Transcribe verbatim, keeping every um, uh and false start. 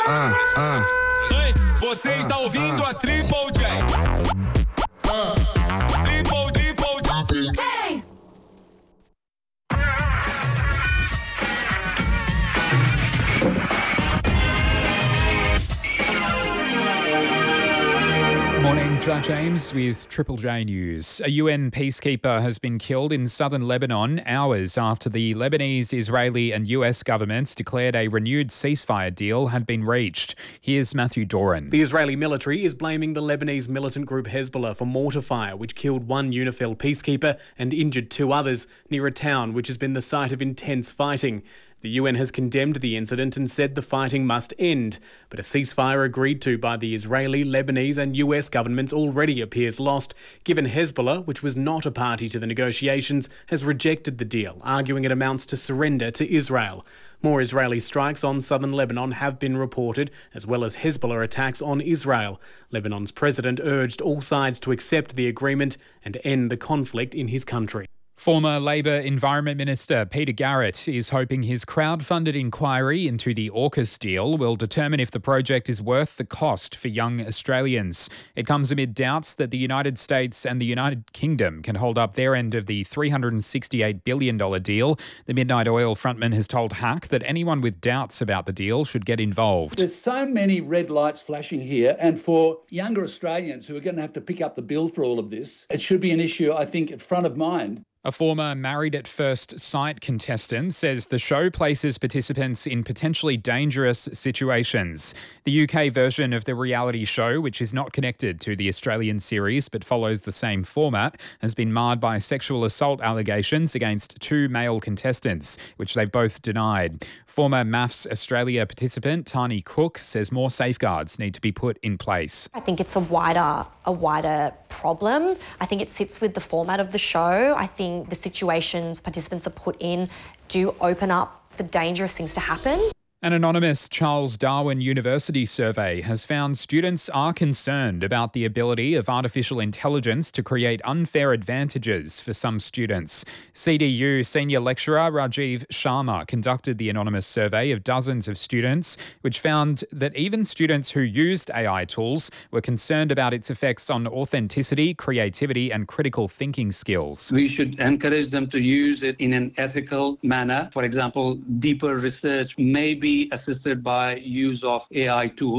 Ah, ah. Ei, você está ouvindo a Triple J. Triple, Triple J. Morning, Judge James with Triple J News. A U N peacekeeper has been killed in southern Lebanon hours after the Lebanese, Israeli and U S governments declared a renewed ceasefire deal had been reached. Here's Matthew Doran. The Israeli military is blaming the Lebanese militant group Hezbollah for mortar fire, which killed one UNIFIL peacekeeper and injured two others near a town which has been the site of intense fighting. The U N has condemned the incident and said the fighting must end, but a ceasefire agreed to by the Israeli, Lebanese and U S governments already appears lost, given Hezbollah, which was not a party to the negotiations, has rejected the deal, arguing it amounts to surrender to Israel. More Israeli strikes on southern Lebanon have been reported, as well as Hezbollah attacks on Israel. Lebanon's president urged all sides to accept the agreement and end the conflict in his country. Former Labor Environment Minister Peter Garrett is hoping his crowd-funded inquiry into the AUKUS deal will determine if the project is worth the cost for young Australians. It comes amid doubts that the United States and the United Kingdom can hold up their end of the three hundred sixty-eight billion dollars deal. The Midnight Oil frontman has told Hack that anyone with doubts about the deal should get involved. There's so many red lights flashing here, and for younger Australians who are going to have to pick up the bill for all of this, it should be an issue, I think, front of mind. A former Married at First Sight contestant says the show places participants in potentially dangerous situations. The U K version of the reality show, which is not connected to the Australian series but follows the same format, has been marred by sexual assault allegations against two male contestants, which they've both denied. Former MAFS Australia participant Tani Cook says more safeguards need to be put in place. I think it's a wider, a wider problem. I think it sits with the format of the show. I think the situations participants are put in do open up for dangerous things to happen. An anonymous Charles Darwin University survey has found students are concerned about the ability of artificial intelligence to create unfair advantages for some students. C D U senior lecturer Rajiv Sharma conducted the anonymous survey of dozens of students, which found that even students who used A I tools were concerned about its effects on authenticity, creativity and critical thinking skills. We should encourage them to use it in an ethical manner. For example, deeper research may be assisted by use of A I tools.